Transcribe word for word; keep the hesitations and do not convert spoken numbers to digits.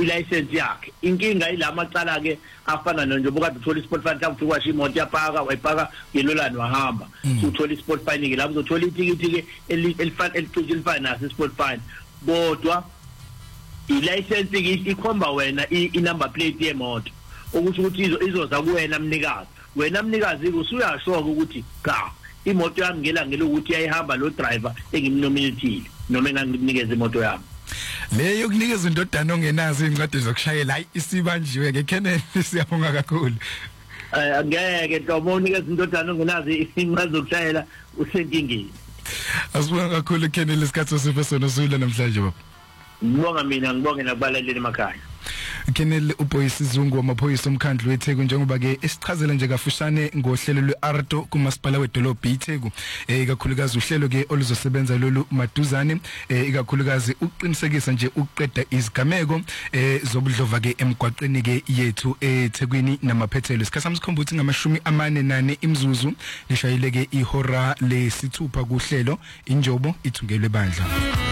ilicense yakhe. Inkinga ilama cala ke afana nje bokade uthola isport fine mhlawumbe ukwasha imoto yapaka wayipaka yelolani wahamba uthola isport fine ke lapho uzothola itikiti ke elifana elicishe elifinance isport fine kodwa ilicense ke ikhomba wena inumber plate yemoto ukuthi ukuthi izoza kuwena mnikazi wena mnikazi usuyashoka ukuthi cha imoto yami ngelangela ukuthi ayihamba lo driver engimnominathile noma enganginikeza imoto yami le yokunikeza indodana ongenazi incwadi zokushayela hayi isibanjiwe ke Kenneth siyabonga kakhulu eh angeke ntomo unikeza indodana ongenazi incwadi zokushayela usenkingeni asibonga kakhulu Kenneth lesikhathi sesifesona sula namhlanje baba ngibonga mina ngibonge nakubalaleli emakhaya Kenneth uBoyisizungu wamaphoyisa omkhandlu weTheku njengoba ke esichazela nje kafushane ngohlelo lweArto kumasipala wedolobha iTheku eh ikakhulukazi uhlelo ke oluzosebenza lolu maduzane eh ikakhulukazi uqinisekisa nje ukuqeda izigameko eh zobudlova ke emgwaqeni ke yethu eThekwini namaphethelo sikhathi samkhombuthi ngamashumi amane nane imzuzu lishayile ke ihora lesithupha kuhlelo injobo ithungelwe bandla.